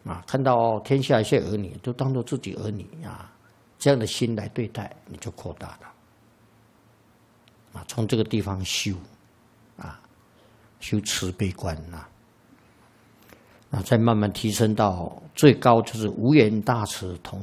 啊，看到天下一切儿女都当做自己儿女啊，这样的心来对待，你就扩大了。啊，从这个地方修，啊，修慈悲观啊，再慢慢提升到最高，就是无缘大慈同